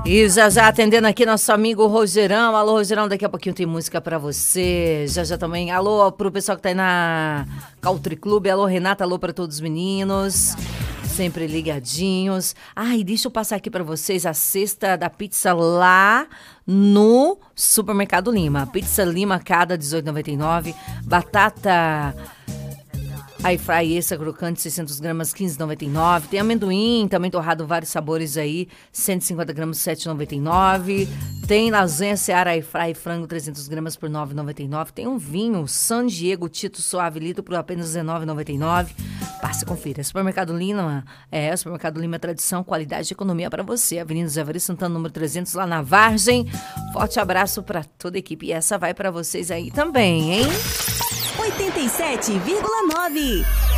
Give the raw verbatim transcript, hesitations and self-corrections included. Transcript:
E já já atendendo aqui nosso amigo Rogerão. Alô, Rogerão, daqui a pouquinho tem música pra você. Já já também. Alô pro pessoal que tá aí na Country Club. Alô, Renata. Alô pra todos os meninos. Sempre ligadinhos. Ai, deixa eu passar aqui pra vocês a cesta da pizza lá no Supermercado Lima. Pizza Lima cada dezoito reais e noventa e nove centavos. Batata Air Fry extra crocante, seiscentas gramas, quinze reais e noventa e nove centavos. Tem amendoim, também torrado, vários sabores aí, cento e cinquenta gramas, sete reais e noventa e nove centavos. Tem lasanha Seara Air Fry frango, trezentas gramas por nove reais e noventa e nove centavos. Tem um vinho San Diego Tito Suave litro por apenas dezenove reais e noventa e nove centavos. Passe e confira. Supermercado Lima, é, Supermercado Lima, tradição, qualidade e economia para você. Avenida Zé Varí Santana, número trezentos, lá na Vargem. Forte abraço para toda a equipe. E essa vai para vocês aí também, hein? oitenta e sete vírgula nove